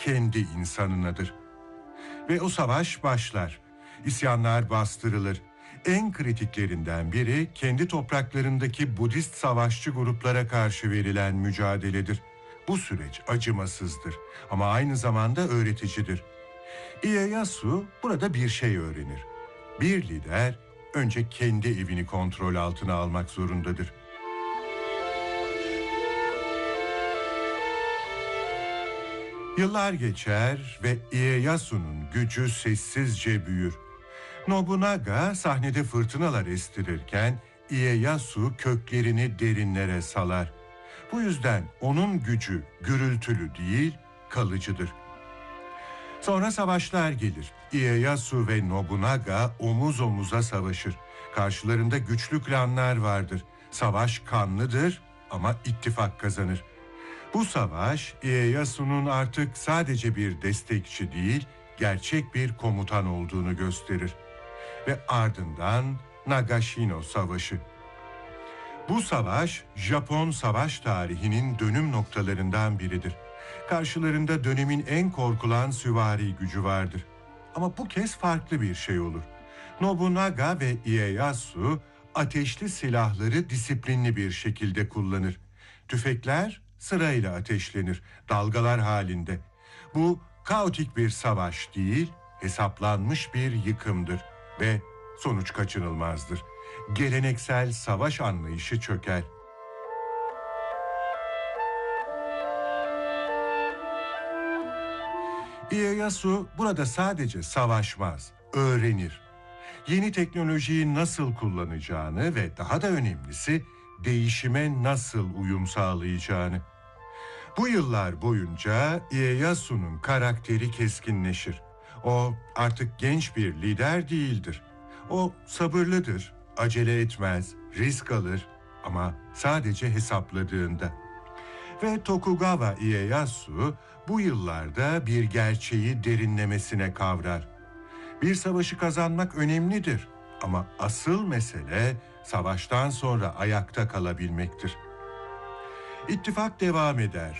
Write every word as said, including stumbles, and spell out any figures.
kendi insanınadır. Ve o savaş başlar. İsyanlar bastırılır. En kritiklerinden biri kendi topraklarındaki Budist savaşçı gruplara karşı verilen mücadeledir. Bu süreç acımasızdır ama aynı zamanda öğreticidir. Ieyasu burada bir şey öğrenir. Bir lider önce kendi evini kontrol altına almak zorundadır. Yıllar geçer ve Ieyasu'nun gücü sessizce büyür. Nobunaga sahnede fırtınalar estirirken Ieyasu köklerini derinlere salar. Bu yüzden onun gücü gürültülü değil, kalıcıdır. Sonra savaşlar gelir. Ieyasu ve Nobunaga omuz omuza savaşır. Karşılarında güçlü klanlar vardır. Savaş kanlıdır ama ittifak kazanır. Bu savaş Ieyasu'nun artık sadece bir destekçi değil, gerçek bir komutan olduğunu gösterir. Ve ardından Nagashino Savaşı. Bu savaş Japon savaş tarihinin dönüm noktalarından biridir. Karşılarında dönemin en korkulan süvari gücü vardır. Ama bu kez farklı bir şey olur. Nobunaga ve Ieyasu ateşli silahları disiplinli bir şekilde kullanır. Tüfekler sırayla ateşlenir, dalgalar halinde. Bu kaotik bir savaş değil, hesaplanmış bir yıkımdır ve sonuç kaçınılmazdır. Geleneksel savaş anlayışı çöker. Ieyasu burada sadece savaşmaz, öğrenir. Yeni teknolojiyi nasıl kullanacağını ve daha da önemlisi değişime nasıl uyum sağlayacağını. Bu yıllar boyunca Ieyasu'nun karakteri keskinleşir. O artık genç bir lider değildir. O sabırlıdır, acele etmez, risk alır ama sadece hesapladığında. Ve Tokugawa Ieyasu bu yıllarda bir gerçeği derinlemesine kavrar. Bir savaşı kazanmak önemlidir ama asıl mesele savaştan sonra ayakta kalabilmektir. İttifak devam eder